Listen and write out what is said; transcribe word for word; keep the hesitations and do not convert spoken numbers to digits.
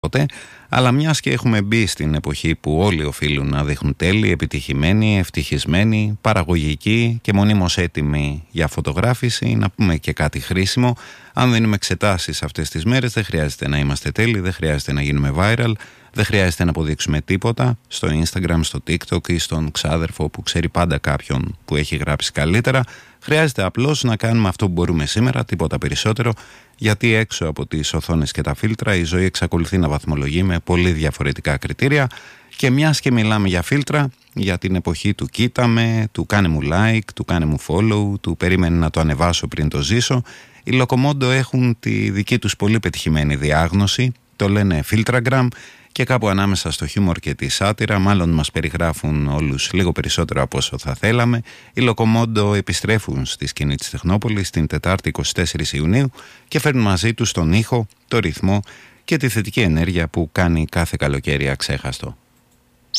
ποτέ, αλλά μιας και έχουμε μπει στην εποχή που όλοι οφείλουν να δείχνουν τέλειοι, επιτυχημένοι, ευτυχισμένοι, παραγωγικοί και μονίμως έτοιμοι για φωτογράφηση, να πούμε και κάτι χρήσιμο. Αν δίνουμε εξετάσεις αυτές τις μέρες, δεν χρειάζεται να είμαστε τέλειοι, δεν χρειάζεται να γίνουμε viral, δεν χρειάζεται να αποδείξουμε τίποτα στο Instagram, στο TikTok ή στον ξάδερφο που ξέρει πάντα κάποιον που έχει γράψει καλύτερα. Χρειάζεται απλώς να κάνουμε αυτό που μπορούμε σήμερα, τίποτα περισσότερο, γιατί έξω από τις οθόνες και τα φίλτρα η ζωή εξακολουθεί να βαθμολογεί με πολύ διαφορετικά κριτήρια. Και μιας και μιλάμε για φίλτρα, για την εποχή του κοίταμε, του κάνε μου like, του κάνε μου follow, του περίμενε να το ανεβάσω πριν το ζήσω, οι Λοκομόντο έχουν τη δική τους πολύ πετυχημένη διάγνωση, το λένε Filtragram, και κάπου ανάμεσα στο χιούμορ και τη σάτυρα, μάλλον μας περιγράφουν όλους λίγο περισσότερο από όσο θα θέλαμε. Οι Λοκομόντο επιστρέφουν στη σκηνή της Τεχνόπολης την Τετάρτη εικοστή τέταρτη Ιουνίου και φέρνουν μαζί τους τον ήχο, το ρυθμό και τη θετική ενέργεια που κάνει κάθε καλοκαίρι αξέχαστο.